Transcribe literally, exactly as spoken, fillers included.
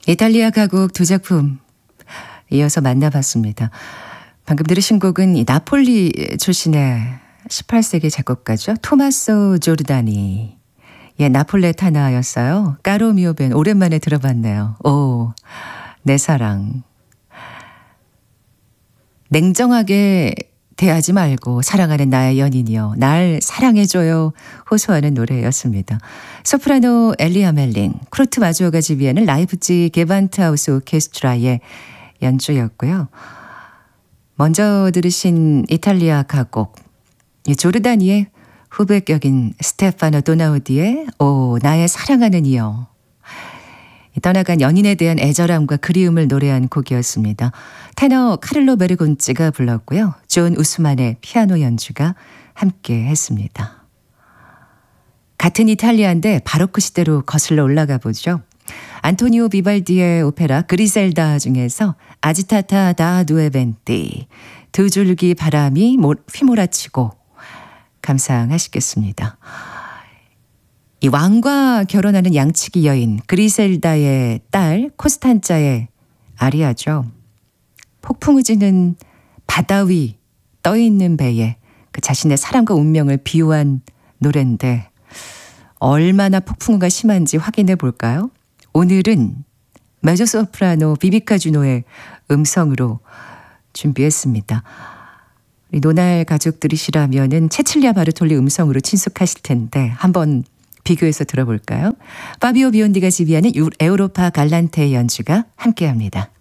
이탈리아 가곡 두 작품 이어서 만나봤습니다. 방금 들으신 곡은 이 나폴리 출신의 십팔 세기 작곡가죠. 토마소 조르다니. 예, 나폴레타나였어요. 까로미오 밴 오랜만에 들어봤네요. 오, 내 사랑. 냉정하게 대하지 말고 사랑하는 나의 연인이여 날 사랑해줘요 호소하는 노래였습니다. 소프라노 엘리아 멜링, 크루트 마주어가 지휘하는 라이프치 게반트하우스 오케스트라의 연주였고요. 먼저 들으신 이탈리아 가곡 조르다니의 후배격인 스테파노 도나우디의 오 나의 사랑하는 이여. 떠나간 연인에 대한 애절함과 그리움을 노래한 곡이었습니다. 테너 카를로 베르곤치가 불렀고요. 존 우스만의 피아노 연주가 함께 했습니다. 같은 이탈리아인데 바로크 시대로 거슬러 올라가 보죠. 안토니오 비발디의 오페라 그리셀다 중에서 아지타타 다 두에 벤티 두 줄기 바람이 휘몰아치고 감상하시겠습니다. 이 왕과 결혼하는 양치기 여인 그리셀다의 딸 코스탄자의 아리아죠. 폭풍우 지는 바다 위 떠있는 배에 그 자신의 사랑과 운명을 비유한 노래인데 얼마나 폭풍우가 심한지 확인해 볼까요? 오늘은 메조소프라노 비비카 주노의 음성으로 준비했습니다. 우리 노날 가족들이시라면은 체칠리아 바르톨리 음성으로 친숙하실 텐데 한번 비교해서 들어볼까요? 파비오 비온디가 지휘하는 에우로파 갈란테의 연주가 함께합니다.